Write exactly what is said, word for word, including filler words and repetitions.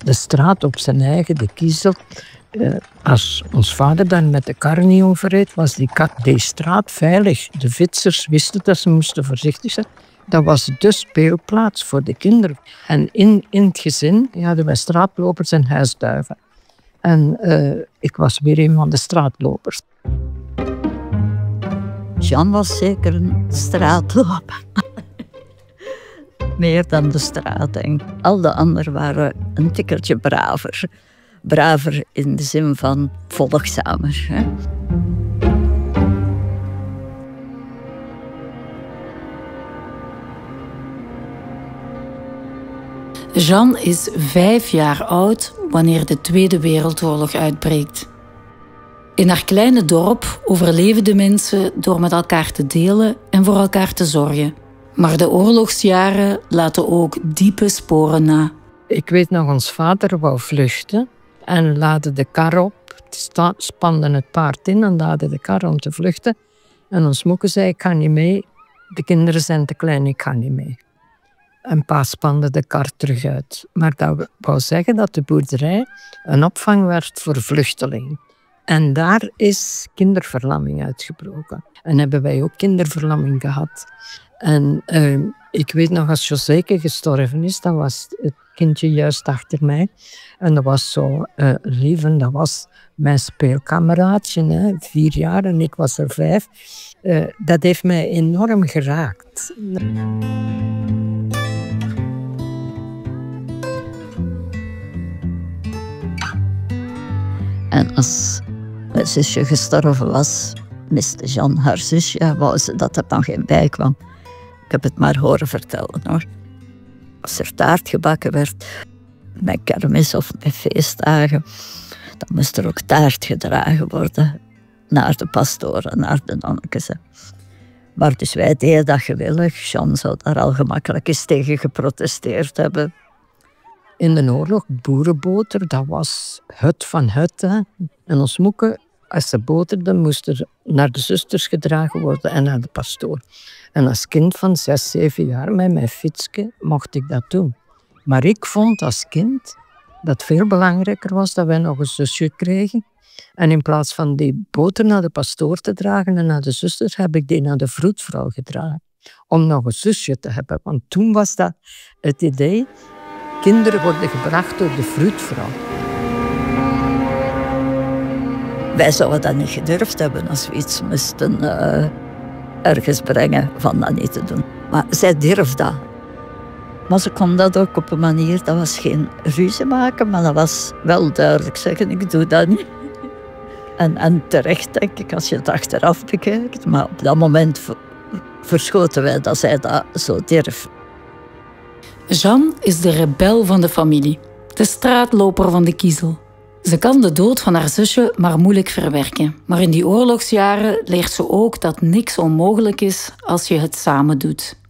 de straat op zijn eigen, de Kiezel. Uh, als ons vader dan met de kar niet overreed, was die, kar, die straat veilig. De fietsers wisten dat ze moesten voorzichtig zijn. Dat was de speelplaats voor de kinderen. En in, in het gezin hadden wij straatlopers en huisduiven. En uh, ik was weer een van de straatlopers. Jean was zeker een straatloper. Meer dan de straat, denk ik. Al de anderen waren een tikkeltje braver. Braver in de zin van volgzamer. Hè? Jean is vijf jaar oud wanneer de Tweede Wereldoorlog uitbreekt. In haar kleine dorp overleven de mensen door met elkaar te delen en voor elkaar te zorgen. Maar de oorlogsjaren laten ook diepe sporen na. Ik weet nog, ons vader wou vluchten en laadde de kar op. Spande het paard in en laadde de kar om te vluchten. En ons moeke zei, ik ga niet mee. De kinderen zijn te klein, ik ga niet mee. En pa spande de kar terug uit. Maar dat wou zeggen dat de boerderij een opvang werd voor vluchtelingen. En daar is kinderverlamming uitgebroken. En hebben wij ook kinderverlamming gehad. En uh, ik weet nog, als Joséke gestorven is, dan was het kindje juist achter mij. En dat was zo uh, lief en dat was mijn speelkameraadje, hè, vier jaar en ik was er vijf. Uh, dat heeft mij enorm geraakt. En als mijn zusje gestorven was, miste Jean haar zusje, wou ze dat er dan geen bij kwam. Ik heb het maar horen vertellen, hoor. Als er taart gebakken werd, met kermis of met feestdagen, dan moest er ook taart gedragen worden naar de pastoren, naar de nonnekes. Maar dus wij deden dat gewillig. Jean zou daar al gemakkelijk eens tegen geprotesteerd hebben. In de oorlog, boerenboter, dat was hut van hut. Hè. En ons moeke, als ze boterden, moest er naar de zusters gedragen worden en naar de pastoor. En als kind van zes, zeven jaar met mijn fietsje mocht ik dat doen. Maar ik vond als kind dat het veel belangrijker was dat wij nog een zusje kregen. En in plaats van die boter naar de pastoor te dragen en naar de zusters, heb ik die naar de vroedvrouw gedragen. Om nog een zusje te hebben. Want toen was dat het idee, kinderen worden gebracht door de vroedvrouw. Wij zouden dat niet gedurfd hebben als we iets moesten uh, ergens brengen van dat niet te doen. Maar zij durfde dat. Maar ze kon dat ook op een manier, dat was geen ruzie maken, maar dat was wel duidelijk zeggen, ik doe dat niet. En, en terecht, denk ik, als je het achteraf bekijkt. Maar op dat moment verschoten wij dat zij dat zo durfde. Jean is de rebel van de familie, de straatloper van de Kiezel. Ze kan de dood van haar zusje maar moeilijk verwerken. Maar in die oorlogsjaren leert ze ook dat niks onmogelijk is als je het samen doet.